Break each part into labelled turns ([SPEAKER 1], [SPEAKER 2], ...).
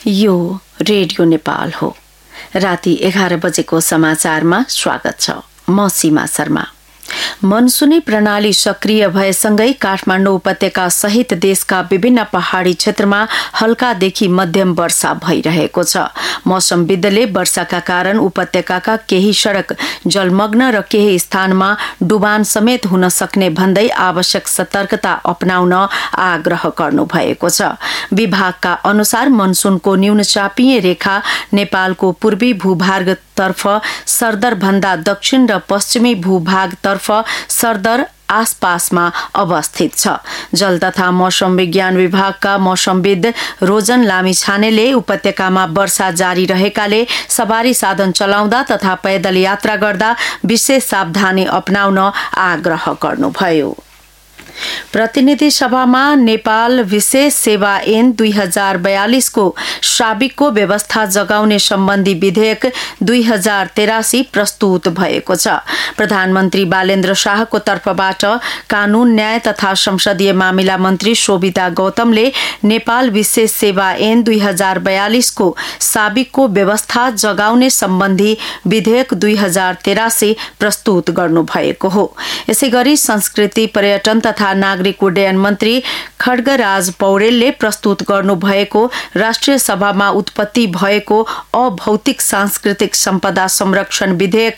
[SPEAKER 1] यो रेडियो नेपाल हो। राति 11 बजेको समाचारमा स्वागत छ। म सीमा शर्मा। मनसुनी प्रणाली सक्रिय भएसँगै काठमाडौँ उपत्यका सहित देशका विभिन्न पहाडी क्षेत्रमा हल्कादेखि मध्यम वर्षा भइरहेको छ। मौसमविदले वर्षाका कारण उपत्यकाका केही सडक जलमग्न र केही स्थानमा डुबान समेत हुन सक्ने भन्दै आवश्यक सतर्कता अपनाउन आग्रह गर्नु भएको छ। विभागका अनुसार मनसुनको न्यूनचापीय रेखा नेपालको पूर्वी भूभागतर्फ सरदर भन्दा दक्षिण र पश्चिमी भूभागतर्फ सरदर आसपासमा अवस्थित छ। जल तथा मौसम विज्ञान विभागका मौसमविद रोजन लामिछानेले उपत्यकामा वर्षा जारी रहेकाले सवारी साधन चलाउँदा तथा पैदल यात्रा गर्दा विशेष सावधानी अपनाउन आग्रह गर्नुभयो। प्रतिनिधि सभामा नेपाल विशेष सेवा ऐन 2042 को साबिकको व्यवस्था जगाउने सम्बन्धी विधेयक 2083 प्रस्तुत भएको छ। प्रधानमन्त्री बालेन्द्र शाहको तर्फबाट कानून न्याय तथा संसदीय मामिला मन्त्री शोभिता गौतमले नेपाल विशेष सेवा ऐन 2042 को साबिकको व्यवस्था जगाउने सम्बन्धी विधेयक 2083 प्रस्तुत गर्नुभएको हो। यसैगरी संस्कृति पर्यटन तथा नागरिक उड्डयन मन्त्री खड्गराज पौडेलले प्रस्तुत गर्नुभएको राष्ट्रिय सभामा उत्पत्ति भएको अभौतिक सांस्कृतिक सम्पदा संरक्षण विधेयक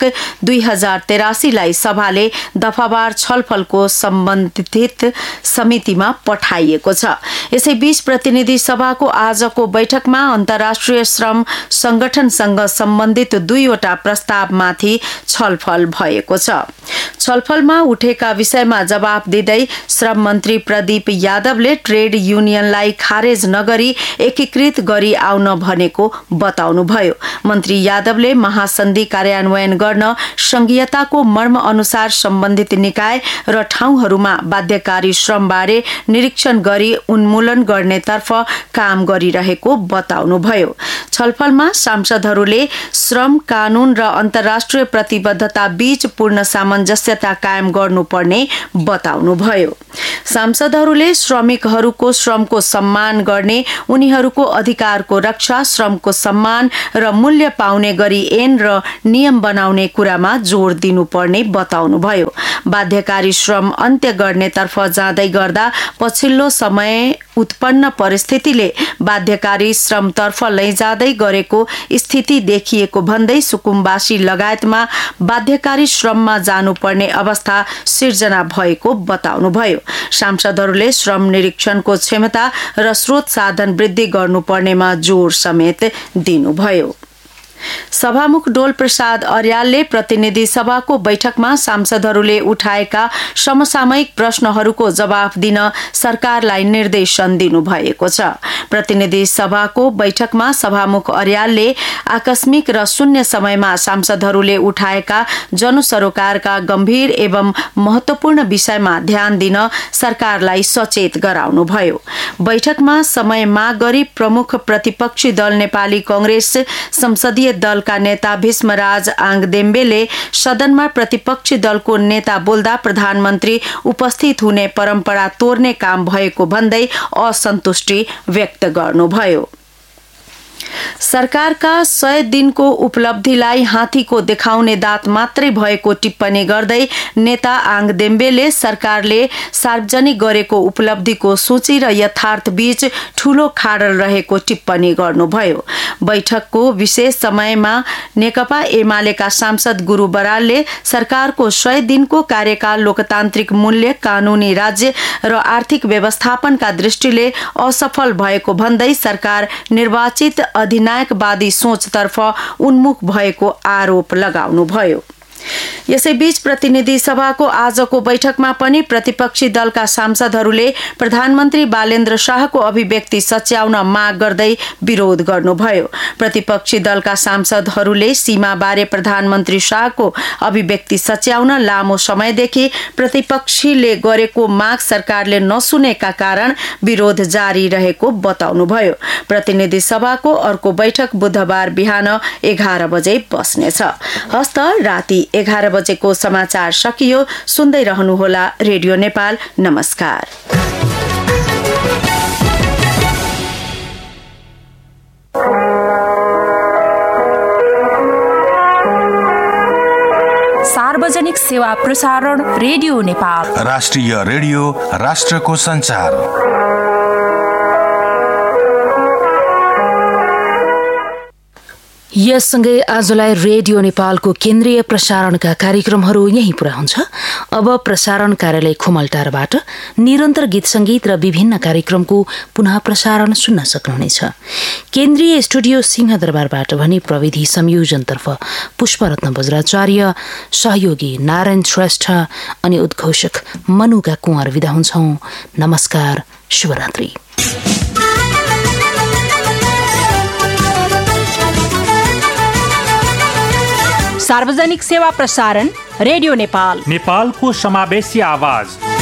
[SPEAKER 1] 2083 लाई सभाले दफावार छलफलको सम्बन्धित समितिमा पठाइएको छ। यसैबीच प्रतिनिधि सभाको आजको बैठकमा अन्तर्राष्ट्रिय श्रम संगठनसँग सम्बन्धित 2वटा प्रस्तावमाथि छलफल भएको छ। छलफलमा उठेका विषयमा जवाफ दिँदै श्रम मन्त्री प्रदीप यादवले ट्रेड युनियनलाई खारेज नगरी एकीकृत गरी आउन भनेको बताउनुभयो। मन्त्री यादवले महासन्धि कार्यान्वयन गर्न संघीयताको मर्म अनुसार सम्बन्धित निकाय र ठाउँहरूमा बाध्यकारी श्रमबारे निरीक्षण गरी उन्मूलन गर्नेतर्फ काम गरिरहेको बताउनुभयो। छलफलमा सांसदहरूले श्रम कानून र अन्तर्राष्ट्रिय प्रतिबद्धता बीच पूर्ण सामञ्जस्यता कायम गर्नुपर्ने बताउनुभयो। सांसदहरूले श्रमिकहरूको श्रमको सम्मान गर्ने, उनीहरूको अधिकारको रक्षा, श्रमको सम्मान र मूल्य पाउने गरी ऐन र नियम बनाउने कुरामा जोड़ दिनुपर्ने बताउनुभयो। बाध्यकारी श्रम अन्त्य गर्नेतर्फ जाँदै गर्दा पछिल्लो समय उत्पन्न परिस्थितिले बाध्यकारी श्रमतर्फ लैजाँदै गरेको स्थिति देखिएको भन्दै सुकुम्बासी लगायतमा बाध्यकारी श्रममा जानुपर्ने अवस्था सिर्जना भएको बताउनुभयो। सांसदहरूले श्रम निरीक्षणको क्षमता र स्रोत साधन वृद्धि गर्नुपर्नेमा जोड़ समेत दिनुभयो। सभामुख डोल प्रसाद अर्यालले प्रतिनिधि सभाको बैठकमा सांसदहरूले उठाएका समसामयिक प्रश्नहरूको जवाफ दिन सरकारलाई निर्देशन दिनुभएको छ। प्रतिनिधि सभाको बैठकमा सभामुख अर्यालले आकस्मिक र शून्य समयमा सांसदहरूले उठाएका जनसरोकारका गम्भीर एवं महत्वपूर्ण विषयमा ध्यान दिन सरकारलाई सचेत गराउनुभयो। बैठकमा समय माग गरी प्रमुख प्रतिपक्षी दल नेपाली कांग्रेस संसदीय दलका नेता भीष्मराज आङदेम्बेले सदनमा प्रतिपक्षी दलको नेता बोल्दा प्रधानमन्त्री उपस्थित हुने परम्परा तोड्ने काम भएको भन्दै असन्तुष्टि व्यक्त गर्नुभयो। सरकारका 100 दिनको उपलब्धिलाई हात्तीको देखाउने दाँत मात्रै भएको टिप्पणी गर्दै नेता आङदेम्बेले सरकारले सार्वजनिक गरेको उपलब्धिको सूची र यथार्थ बीच ठूलो खाडल रहेको टिप्पणी गर्नुभयो। बैठकको विशेष समयमा नेकपा एमालेका सांसद गुरु बरालले सरकारको 100 दिनको कार्यकाल लोकतान्त्रिक मूल्य, कानूनी राज्य र आर्थिक व्यवस्थापनका दृष्टिले असफल भएको भन्दै सरकार निर्वाचित अधिनायकवादी सोचतर्फ उन्मुख भएको आरोप लगाउनुभयो। यसैबीच प्रतिनिधि सभाको आजको बैठकमा पनि प्रतिपक्षी दलका सांसदहरूले प्रधानमन्त्री बालेन्द्र शाहको अभिव्यक्ति सच्याउन माग गर्दै विरोध गर्नुभयो। प्रतिपक्षी दलका सांसदहरूले सीमाबारे प्रधानमन्त्री शाहको अभिव्यक्ति सच्याउन लामो समयदेखि प्रतिपक्षीले गरेको माग सरकारले नसुनेका कारण विरोध जारी रहेको बताउनुभयो। प्रतिनिधि सभाको अर्को बैठक बुधबार बिहान 11 बजे बस्नेछ। हस्त राति 11 बजेको समाचार सकियो। सुन्दै रहनुहोला रेडियो नेपाल। नमस्कार।
[SPEAKER 2] सेवा प्रसारण रेडियो नेपाल।
[SPEAKER 3] राष्ट्रिय रेडियो, राष्ट्रको संचार।
[SPEAKER 4] यससँगै आजलाई रेडियो नेपालको केन्द्रीय प्रसारणका कार्यक्रमहरू यही पूरा हुन्छ। अब प्रसारण कार्यालय खुमलटारबाट निरन्तर गीत संगीत र विभिन्न कार्यक्रमको पुनः प्रसारण सुन्न सक्नुहुनेछ। केन्द्रीय स्टुडियो सिंहदरबारबाट भने प्रविधि संयोजनतर्फ पुष्परत्न बज्राचार्य, सहयोगी नारायण श्रेष्ठ अनि उद्घोषक मनुका कुँवर विदा हुन्छौं। नमस्कार, शुभरात्रि।
[SPEAKER 5] सार्वजनिक सेवा प्रसारण रेडियो नेपाल,
[SPEAKER 6] नेपालको समावेशी आवाज।